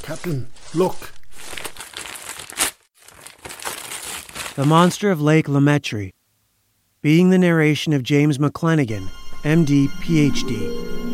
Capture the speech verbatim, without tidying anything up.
Captain, look. The Monster of Lake Lametri. Being the narration of James McClenaghan, M D, P H D.